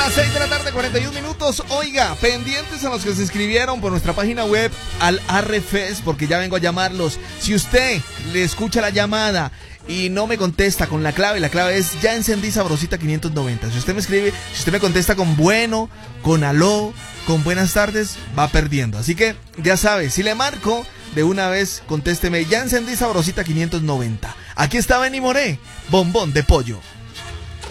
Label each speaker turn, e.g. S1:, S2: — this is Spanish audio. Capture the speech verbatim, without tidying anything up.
S1: Las seis de la tarde, cuarenta y un minutos. Oiga, pendientes a los que se inscribieron por nuestra página web al Arrefest, porque ya vengo a llamarlos. Si usted le escucha la llamada y no me contesta con la clave, la clave es ya encendí Sabrosita quinientos noventa. Si usted me escribe, si usted me contesta con bueno, con aló, con buenas tardes, va perdiendo. Así que ya sabe, si le marco, de una vez contésteme, ya encendí Sabrosita quinientos noventa. Aquí está Benny Moré, bombón de pollo.